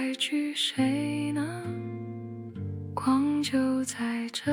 来拒谁呢？光就在这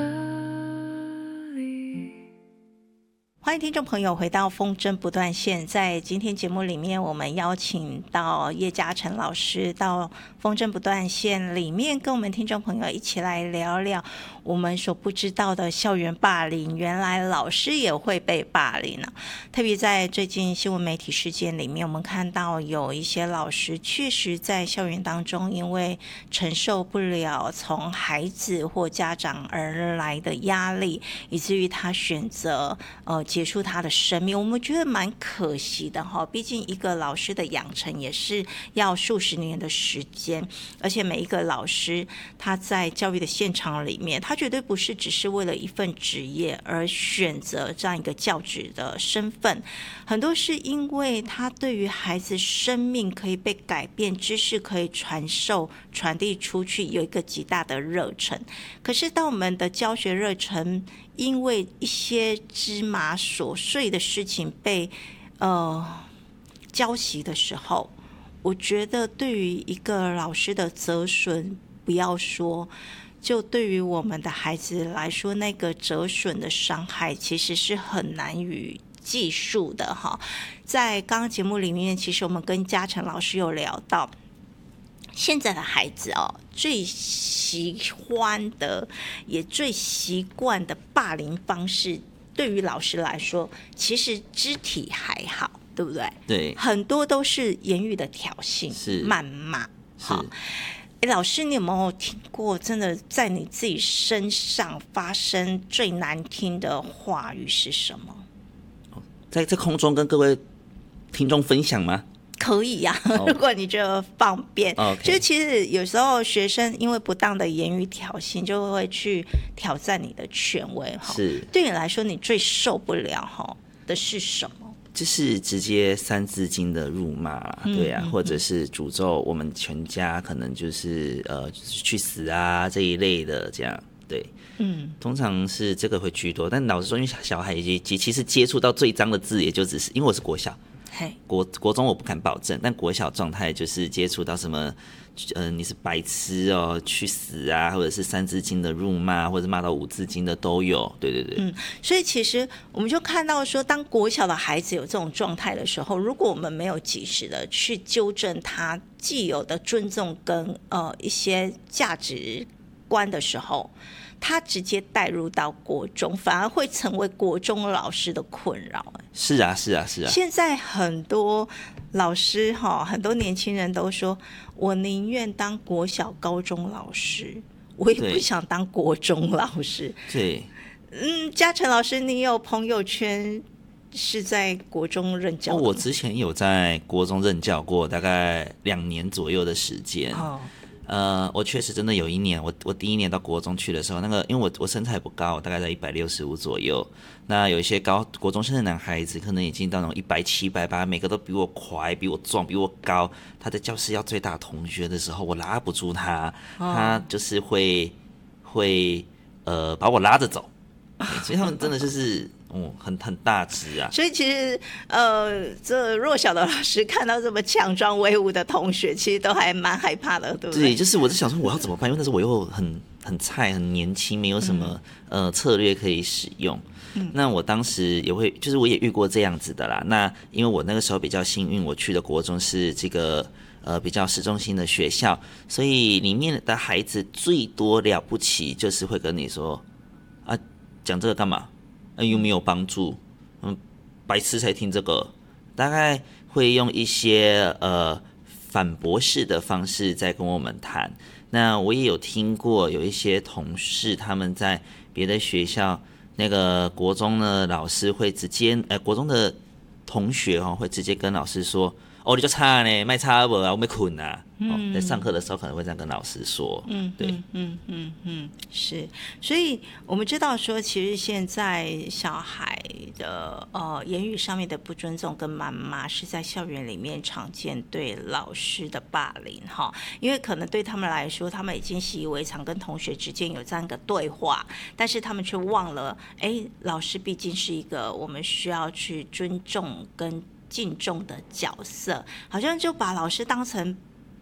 里。 欢迎听众朋友回到风筝不断线。在今天节目里面，我们邀请到叶嘉诚老师到风筝不断线里面，跟我们听众朋友一起来聊聊我们所不知道的校园霸凌。原来老师也会被霸凌啊！特别在最近新闻媒体事件里面，我们看到有一些老师确实在校园当中，因为承受不了从孩子或家长而来的压力，以至于他选择结束他的生命。我们觉得蛮可惜的哈，毕竟一个老师的养成也是要数十年的时间，而且每一个老师他在教育的现场里面，他绝对不是只是为了一份职业而选择这样一个教职的身份，很多是因为他对于孩子生命可以被改变，知识可以传授传递出去，有一个极大的热忱。可是当我们的教学热忱因为一些芝麻琐碎的事情被浇熄的时候，我觉得对于一个老师的折损，不要说，就对于我们的孩子来说，那个折损的伤害其实是很难于计数的哈。在刚刚节目里面，其实我们跟嘉诚老师有聊到，现在的孩子最喜欢的也最习惯的霸凌方式，对于老师来说，其实肢体还好，对不对？ 对， 很多都是言语的挑衅、 是谩骂。 好， 老师，你有没有听过真的在你自己身上发生最难听的话语是什么？ 在空中跟各位听众分享吗？ 可以呀、如果你觉得方便。就其实有时候学生因为不当的言语挑衅，就会去挑战你的权威。 是， 对你来说，你最受不了的是什么？ 就是直接三字经的辱骂啦，对啊，或者是诅咒我们全家，可能就是去死啊这一类的这样，对。通常是这个会居多，但老实说，因为小孩其实接触到最脏的字，也就只是因为我是国小，国中我不敢保证，但国小状态就是接触到什么，你是白痴哦，去死啊，或者是三字经的辱骂，或者骂到五字经的都有，对对对。 所以其实我们就看到说，当国小的孩子有这种状态的时候，如果我们没有及时的去纠正他既有的尊重跟一些价值观的时候，他直接带入到国中，反而会成为国中老师的困扰。 是啊。 现在很多老师很多年轻人都说，我宁愿当国小高中老师，我也不想当国中老师。 对。 嘉诚老师，你有朋友圈是在国中任教的吗？ 我之前有在国中任教过，大概2年左右的时间。我确实真的有一年，我第一年到国中去的时候，因为我身材不高，大概在165左右。那有一些国中生的男孩子，可能已经到那种170、180，每个都比我快、比我壮、比我高。他在教室要追打同学的时候，我拉不住他，他就是会把我拉着走。所以他们真的就是很大只啊。 所以其实这弱小的老师看到这么强壮威武的同学，其实都还蛮害怕的，对不对？ 对，就是我在想说我要怎么办，因为那时候我又很菜、很年轻，没有什么策略可以使用。那我当时也会，就是我也遇过这样子的啦。那因为我那个时候比较幸运，我去的国中是这个比较市中心的学校，所以里面的孩子最多了不起就是会跟你说啊，讲这个干嘛？又没有帮助，白痴才听这个，大概会用一些反驳式的方式在跟我们谈。那我也有听过有一些同事他们在别的学校，那个国中的老师会直接国中的同学会直接跟老师说，你就差呢，卖差不啊，我没困啊。在上课的时候可能会这样跟老师说。对， 是，所以我们知道说，其实现在小孩的言语上面的不尊重跟谩骂，是在校园里面常见对老师的霸凌哈，因为可能对他们来说，他们已经习以为常，跟同学之间有这样一个对话，但是他们却忘了，老师毕竟是一个我们需要去尊重跟敬重的角色，好像就把老师当成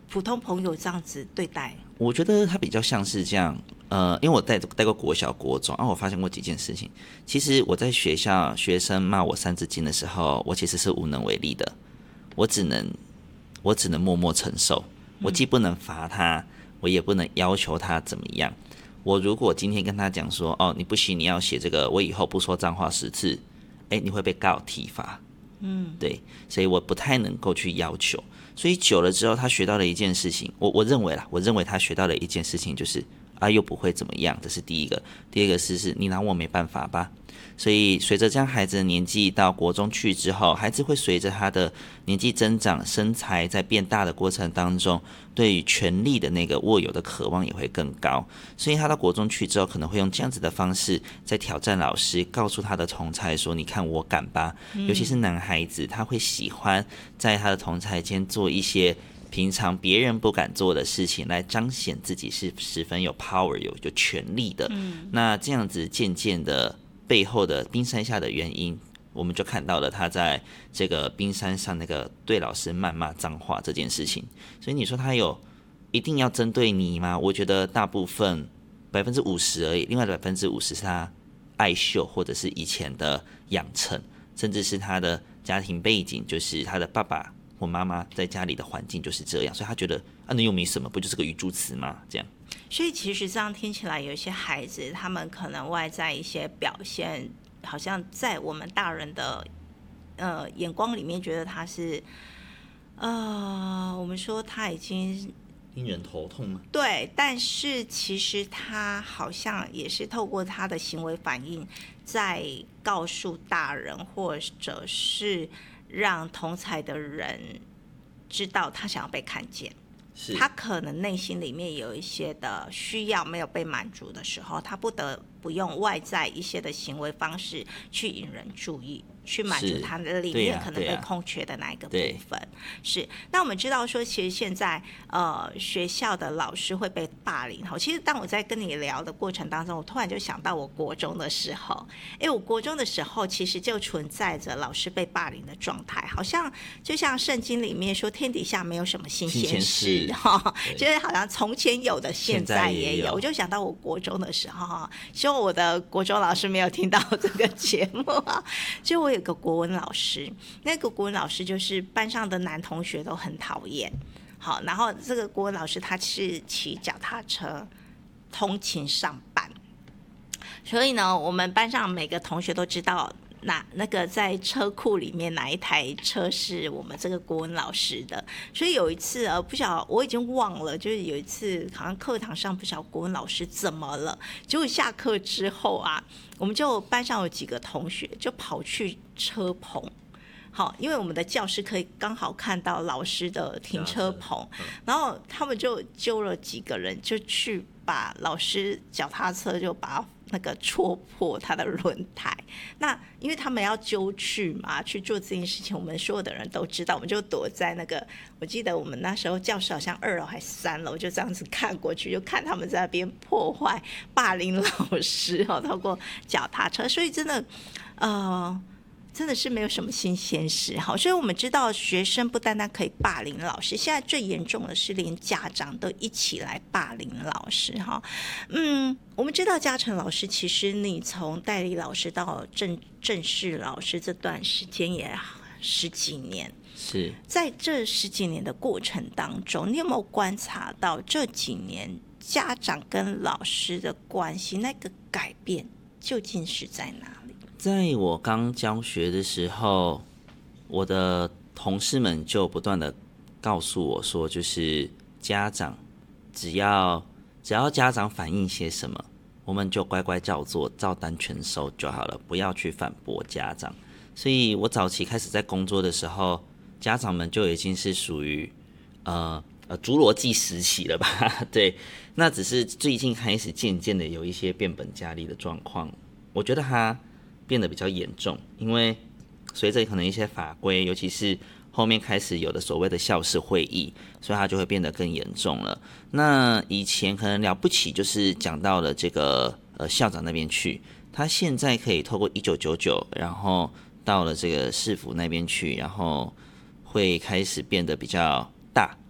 普通朋友这样子对待？ 我觉得他比较像是这样，因为我带过国小、国中，我发现过几件事情。其实我在学校，学生骂我三字经的时候，我其实是无能为力的，我只能默默承受。我既不能罚他，我也不能要求他怎么样。我如果今天跟他讲说，你不行，你要写这个，我以后不说脏话10次，你会被告体罚。对，所以我不太能够去要求。所以久了之后，他学到了一件事情，我认为他学到了一件事情，就是又不会怎么样，这是第一个。第二个是你拿我没办法吧。所以随着这样孩子的年纪到国中去之后，孩子会随着他的年纪增长，身材在变大的过程当中，对于权力的那个握有的渴望也会更高。所以他到国中去之后，可能会用这样子的方式在挑战老师，告诉他的同侪说，你看我敢吧。尤其是男孩子，他会喜欢在他的同侪间做一些平常别人不敢做的事情，来彰显自己是十分有 power 有权力的。那这样子渐渐的背后的冰山下的原因，我们就看到了他在这个冰山上那个对老师谩骂脏话这件事情。所以你说他有一定要针对你吗？我觉得大部分50%而已，另外的50%是他爱秀，或者是以前的养成，甚至是他的家庭背景，就是他的爸爸或妈妈在家里的环境就是这样，所以他觉得那又没什么，不就是个语助词吗？这样。 所以其实这样听起来，有一些孩子他们可能外在一些表现，好像在我们大人的眼光里面，觉得他是我们说他已经令人头痛吗？ 对，但是其实他好像也是透过他的行为反应，在告诉大人，或者是让同侪的人知道他想要被看见。他可能内心里面有一些的需要没有被满足的时候，他不得不用外在一些的行为方式去引人注意，去满足他的里面可能被空缺的那一个部分。是。那我们知道说，其实现在学校的老师会被霸凌。其实当我在跟你聊的过程当中，我突然就想到我国中的时候，我国中的时候其实就存在着老师被霸凌的状态，好像就像圣经里面说，天底下没有什么新鲜事。就是好像从前有的现在也有。我就想到我国中的时候，希望我的国中老师没有听到这个节目就我有个国文老师，那个国文老师就是班上的男同学都很讨厌。好，然后这个国文老师他是骑脚踏车通勤上班，所以呢，我们班上每个同学都知道那个在车库里面哪一台车是我们这个国文老师的。所以有一次不晓得，我已经忘了，就是有一次好像课堂上不晓得国文老师怎么了，结果下课之后我们就班上有几个同学就跑去车棚。好，因为我们的教室可以刚好看到老师的停车棚，然后他们就揪了几个人，就去把老师脚踏车就把那个戳破他的轮胎。那因为他们要揪去嘛，去做这件事情，我们所有的人都知道，我们就躲在那个，我记得我们那时候教室好像2楼还是3楼，就这样子看过去，就看他们在那边破坏霸凌老师透过脚踏车。所以真的是没有什么新鲜事。好，所以我们知道学生不单单可以霸凌老师，现在最严重的是连家长都一起来霸凌老师。我们知道嘉诚老师，其实你从代理老师到正式老师这段时间也10几年， 是在这10几年的过程当中，你有没有观察到这几年家长跟老师的关系那个改变究竟是在哪里？ 在我刚教学的时候，我的同事们就不断的告诉我说，就是家长只要家长反映些什么，我们就乖乖照做，照单全收就好了，不要去反驳家长。所以我早期开始在工作的时候，家长们就已经是属于侏罗纪时期了吧？对，那只是最近开始渐渐的有一些变本加厉的状况，我觉得它变得比较严重，因为随着可能一些法规，尤其是后面开始有的所谓的校事会议，所以它就会变得更严重了。那以前可能了不起，就是讲到了这个校长那边去，他现在可以透过1999，然后到了这个市府那边去，然后会开始变得比较大。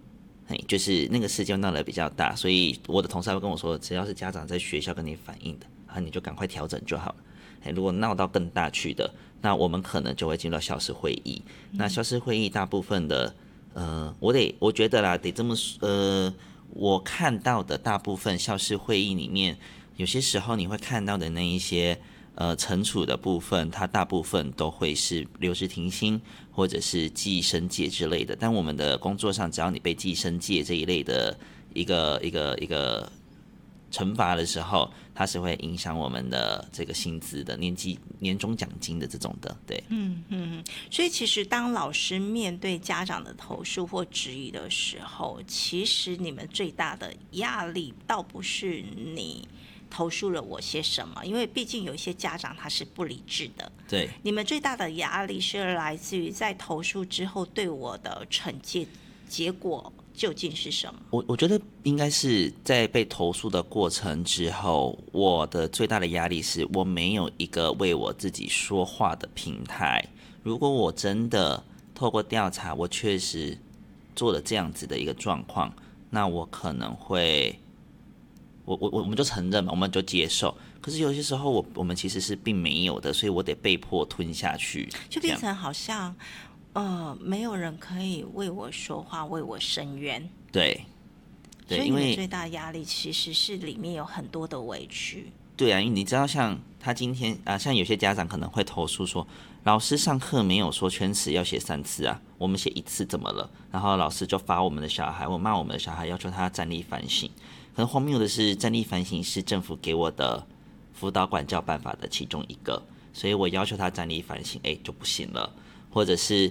就是那个事件闹得比较大，所以我的同事还会跟我说，只要是家长在学校跟你反映的，你就赶快调整就好了。如果闹到更大去的，那我们可能就会进入到校事会议。那校事会议大部分的，我觉得啦，得这么我看到的大部分校事会议里面，有些时候你会看到的那一些惩处的部分，它大部分都会是留职停薪或者是记申诫之类的。但我们的工作上，只要你被记申诫这一类的一个惩罚的时候，它是会影响我们的这个薪资的年终奖金的这种的，对。 所以其实当老师面对家长的投诉或质疑的时候，其实你们最大的压力倒不是你投诉了我些什么，因为毕竟有一些家长他是不理智的。 对， 你们最大的压力是来自于在投诉之后对我的惩戒结果究竟是什么？ 我觉得应该是在被投诉的过程之后，我的最大的压力是我没有一个为我自己说话的平台。如果我真的透过调查，我确实做了这样子的一个状况，那我可能会，我们就承认嘛，我们就接受。可是有些时候我们其实是并没有的，所以我得被迫吞下去， 就变成好像没有人可以为我说话，为我伸冤。 对， 所以你们最大的压力其实是里面有很多的委屈。 对啊，因为你知道，像他今天像有些家长可能会投诉说，老师上课没有说圈词要写3次啊，我们写1次怎么了？然后老师就罚我们的小孩，我骂我们的小孩，要求他站立反省。很荒谬的是，站立反省是政府给我的辅导管教办法的其中一个，所以我要求他站立反省，就不行了。或者是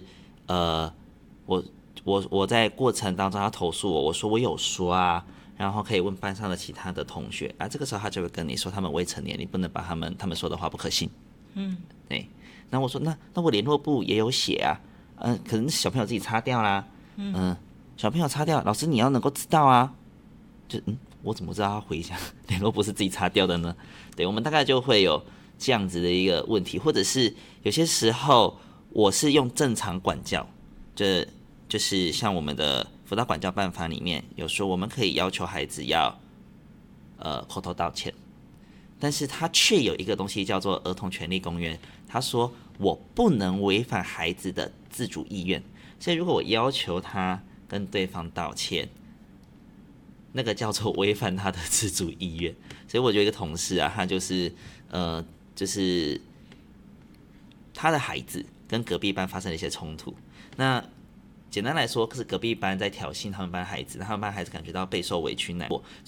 我在过程当中他投诉我说我有说啊，然后可以问班上的其他的同学啊，这个时候他就会跟你说他们未成年，你不能把他们说的话不可信。对。然后我说那我联络部也有写啊，可能小朋友自己擦掉啦，小朋友擦掉，老师你要能够知道啊，就我怎么知道他回家联络部是自己擦掉的呢？对，我们大概就会有这样子的一个问题，或者是有些时候我是用正常管教，就是像我们的辅导管教办法里面有说，我们可以要求孩子要口头道歉，但是他却有一个东西叫做儿童权利公约，他说我不能违反孩子的自主意愿，所以如果我要求他跟对方道歉，那个叫做违反他的自主意愿。所以我有一个同事啊，他就是他的孩子跟隔壁班发生了一些冲突，那简单来说是隔壁班在挑衅他们班孩子，他们班孩子感觉到备受委屈难过，